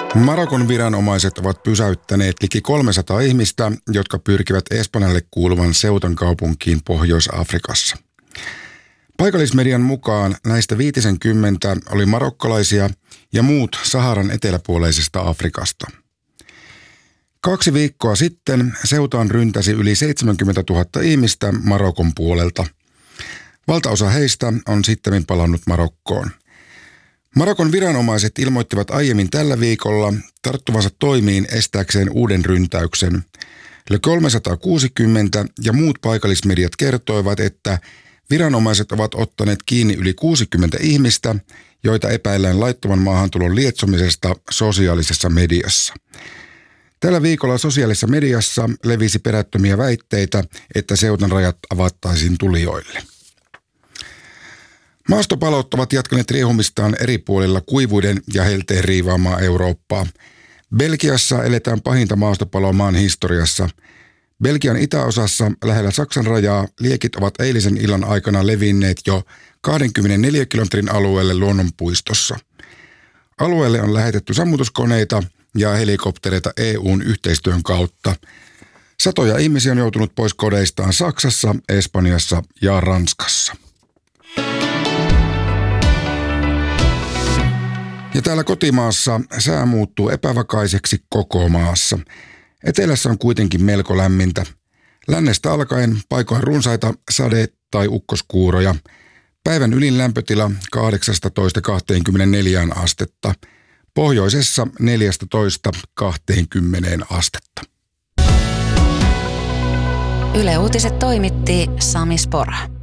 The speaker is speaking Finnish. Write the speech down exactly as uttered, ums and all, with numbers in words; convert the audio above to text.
Marokon viranomaiset ovat pysäyttäneet liki kolmesataa ihmistä, jotka pyrkivät Espanjalle kuuluvan Ceutan kaupunkiin Pohjois-Afrikassa. Paikallismedian mukaan näistä viitisenkymmentä oli marokkolaisia ja muut Saharan eteläpuoleisesta Afrikasta. Kaksi viikkoa sitten Ceutaan ryntäsi yli seitsemänkymmentätuhatta ihmistä Marokon puolelta. Valtaosa heistä on sittemmin palannut Marokkoon. Marokon viranomaiset ilmoittivat aiemmin tällä viikolla tarttuvansa toimiin estääkseen uuden ryntäyksen. Le kolmesataakuusikymmentä ja muut paikallismediat kertoivat, että viranomaiset ovat ottaneet kiinni yli kuusikymmentä ihmistä, joita epäillään laittoman maahantulon lietsomisesta sosiaalisessa mediassa. Tällä viikolla sosiaalisessa mediassa levisi perättömiä väitteitä, että Ceutan rajat avattaisiin tulijoille. Maastopalot ovat jatkaneet riehumistaan eri puolilla kuivuuden ja helteen riivaamaa Eurooppaa. Belgiassa eletään pahinta maastopaloa maan historiassa. Belgian itäosassa lähellä Saksan rajaa liekit ovat eilisen illan aikana levinneet jo kaksikymmentäneljä kilometrin alueelle luonnonpuistossa. Alueelle on lähetetty sammutuskoneita ja helikoptereita E U:n yhteistyön kautta. Satoja ihmisiä on joutunut pois kodeistaan Saksassa, Espanjassa ja Ranskassa. Ja täällä kotimaassa sää muuttuu epävakaiseksi koko maassa. Etelässä on kuitenkin melko lämmintä. Lännestä alkaen paikoin runsaita sade- tai ukkoskuuroja. Päivän ylin lämpötila kahdeksastatoista kaksikymmentäneljä astetta. Pohjoisessa neljästätoista kaksikymmentä astetta. Yle Uutiset toimitti Sami Spora.